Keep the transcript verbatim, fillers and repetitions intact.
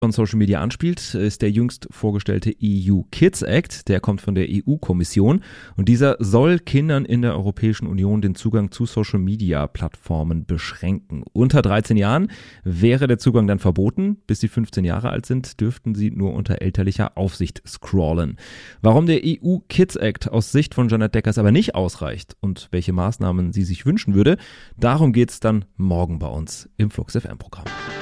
von Social Media anspielt, ist der jüngst vorgestellte E U Kids Act. Der kommt von der E U-Kommission und dieser soll Kindern in der Europäischen Union den Zugang zu Social Media Plattformen beschränken. Unter dreizehn Jahren wäre der Zugang dann verboten. Bis sie fünfzehn Jahre alt sind, dürften sie nur unter elterlicher Aufsicht scrollen. Warum der E U Kids Act aus Sicht von Jeanette Deckers aber nicht ausreicht und welche Maßnahmen sie sich wünschen würde, darum geht's dann morgen bei uns im Flux F M Programm.